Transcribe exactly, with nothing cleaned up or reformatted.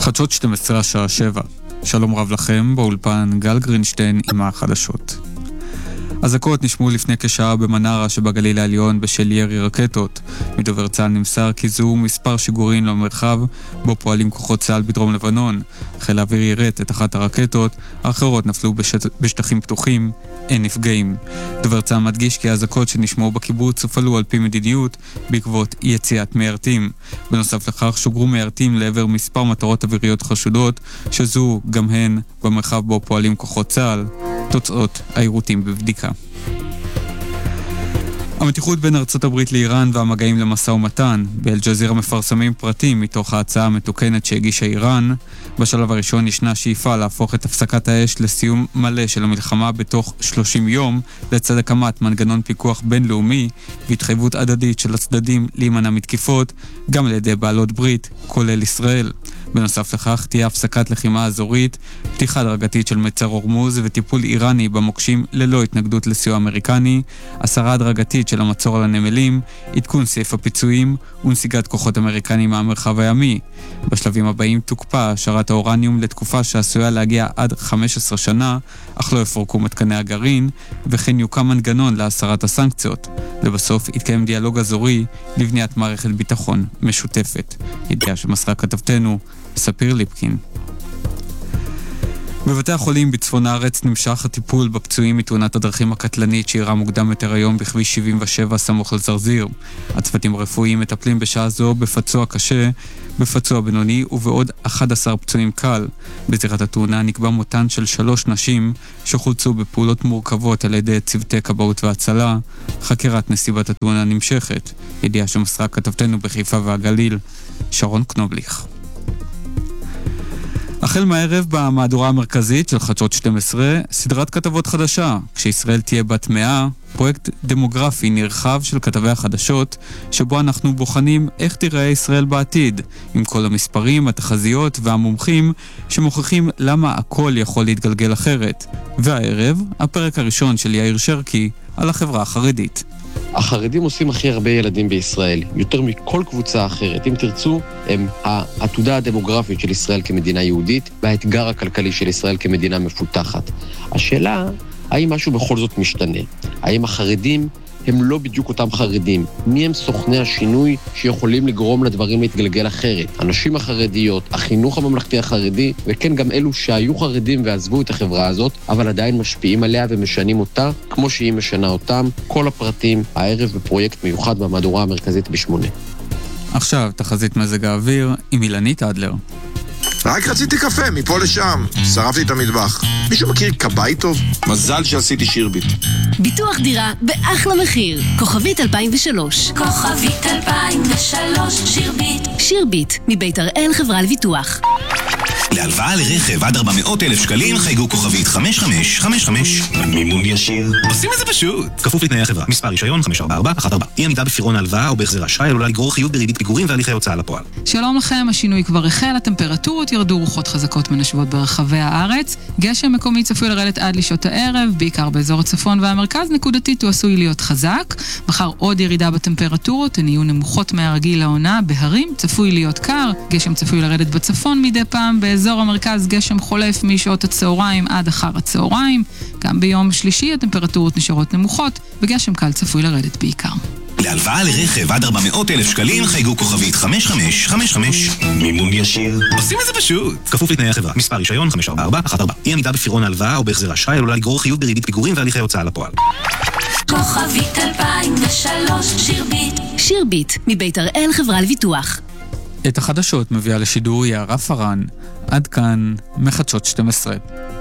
חדשות שתים עשרה השעה שבע. שלום רב לכם, באולפן גל גרינשטיין עם החדשות. אזעקות נשמעו לפני כשעה במנרה שבגליל העליון בשל ירי רקטות. מדובר צה"ל נמסר כי זהו מספר שיגורים למרחב בו פועלים כוחות צה"ל בדרום לבנון. חיל האוויר יירט את אחת הרקטות, האחרות נפלו בשט... בשטחים פתוחים, אין נפגעים. דובר צה"ל מדגיש כי האזעקות שנשמעו בקיבוץ הופעלו על פי מדיניות בעקבות יציאת מיירטים. בנוסף לכך שוגרו מיירטים לעבר מספר מטרות אוויריות חשודות, שזו גם הן במרחב בו פועלים כוחות צה"ל. תוצאות היירוטים בבדיקה. המתיחות בין ארצות הברית לאיראן והמגעים למשא ומתן. באל-ג'זירה מפרסמים פרטים מתוך ההצעה המתוקנת שהגישה איראן. בשלב הראשון ישנה שאיפה להפוך את הפסקת האש לסיום מלא של המלחמה בתוך שלושים יום, לצד הקמת מנגנון פיקוח בינלאומי והתחייבות הדדית של הצדדים להימנע מתקיפות, גם על ידי בעלות ברית, כולל ישראל. בנוסף לכך תהיה הפסקת לחימה אזורית, פתיחה הדרגתית של מצר הורמוז וטיפול איראני במוקשים ללא התנגדות לסיוע אמריקני, הסרה הדרגתית של המצור על הנמלים, עדכון סעיף הפיצויים ונסיגת כוחות אמריקנים מהמרחב הימי. בשלבים הבאים תוקפא השארת האורניום לתקופה שעשויה להגיע עד חמש עשרה שנה, אך לא יפורקו מתקני הגרעין, וכן יוקם מנגנון להסרת הסנקציות. לבסוף יתקיים דיאלוג אזורי לבניית מערכת ביטחון משותפת. ידיעה שמסרה כתבתנו ספיר ליפקין. בבתי החולים בצפון הארץ נמשך הטיפול בפצועים מתאונת הדרכים הקטלנית שאירעה מוקדם יותר היום בכביש שבעים ושבע סמוך לזרזיר. הצוותים הרפואיים מטפלים בשעה זו בפצוע קשה, בפצוע בינוני ובעוד אחד עשר פצועים קל. בזירת התאונה נקבע מותן של שלוש נשים שחולצו בפעולות מורכבות על ידי צוותי כבאות והצלה. חקירת נסיבת התאונה נמשכת. ידיעה שמסרה כתבתנו בחיפה והגליל, שרון קנובליך. החל מהערב במהדורה המרכזית של חדשות שתים עשרה, סדרת כתבות חדשה. כשישראל תהיה בת מאה, פרויקט דמוגרפי נרחב של כתבי החדשות, שבו אנחנו בוחנים איך תיראה ישראל בעתיד, עם כל המספרים, התחזיות והמומחים שמוכיחים למה הכל יכול להתגלגל אחרת. והערב, הפרק הראשון של יאיר שרקי על החברה החרדית. החרדים עושים הכי הרבה ילדים בישראל, יותר מכל קבוצה אחרת. אם תרצו, הם העתודה הדמוגרפית של ישראל כמדינה יהודית, והאתגר הכלכלי של ישראל כמדינה מפותחת. השאלה, האם משהו בכל זאת משתנה? האם החרדים הם לא בדיוק אותם חרדים? מי הם סוכני השינוי שיכולים לגרום לדברים להתגלגל אחרת? הנשים החרדיות, החינוך הממלכתי החרדי, וכן גם אלו שהיו חרדים ועזבו את החברה הזאת, אבל עדיין משפיעים עליה ומשנים אותה, כמו שהיא משנה אותם. כל הפרטים הערב בפרויקט מיוחד במהדורה המרכזית בשמונה. עכשיו תחזית מזג האוויר עם אילנית אדלר. רק רציתי קפה, מפה לשם. שרפתי את המטבח. מישהו מכיר קבאי טוב? מזל שעשיתי שירביט. ביטוח דירה באחלה מחיר. כוכבית אלפיים ושלוש. כוכבית אלפיים ושלוש, שירביט. שירביט, מבית הראל חברה לביטוח. להלוואה לרכב עד ארבע מאות אלף שקלים חייגו כוכבית חמש חמש חמש חמש. מימון ישיר. עושים את זה פשוט. כפוף לתנאי החברה. מספר רישיון חמש ארבע ארבע אחת ארבע. אי עמידה בפירעון ההלוואה או בהחזר אשראי עלולה לגרור חיוב בריבית פיגורים והליכי הוצאה לפועל. שלום לכם, השינוי כבר החל, הטמפרטורות ירדו, רוחות חזקות מנשבות ברחבי הארץ. גשם מקומי צפוי לרדת עד לשעות הערב, בעיקר באזור הצפון והמרכז. נקודתית הוא עשוי להיות חזק. מחר עוד ירידה בטמפרטורות, הן יהיו נמוכות מהרגיל לעונה. בהרים צפוי להיות קר, גשם צפוי לרדת בצפון מדי פעם. באזור המרכז גשם חולף משעות הצהריים עד אחר הצהריים. גם ביום שלישי הטמפרטורות נשארות נמוכות, וגשם קל צפוי לרדת בעיקר. להלוואה לרכב עד ארבע מאות אלף שקלים חייגו כוכבית חמש חמש חמש חמש. מימון ישיר. עושים את זה פשוט. כפוף לתנאי החברה. מספר רישיון חמש ארבע ארבע אחת ארבע. אי עמידה בפירעון ההלוואה או בהחזר אשראי עלולה לגרור חיוב בריבית פיגורים והליכי הוצאה לפועל. כוכבית אלפיים ושלוש, שירביט. שירביט, מבית הראל חברה לביטוח. את החדשות מביאה לשידור יערה פרן. עד כאן מחדשות שתים עשרה.